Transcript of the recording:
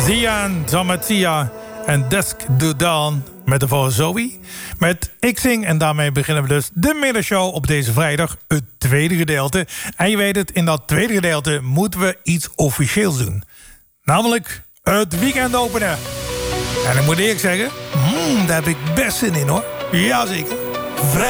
Zian, Zamatia en Dusk to Dawn met de voor Zoe. Met Ik Zing en daarmee beginnen we dus de middagshow op deze vrijdag, het tweede gedeelte. En je weet het, in dat tweede gedeelte moeten we iets officieels doen. Namelijk het weekend openen. En ik moet eerlijk zeggen, daar heb ik best zin in hoor. Jazeker.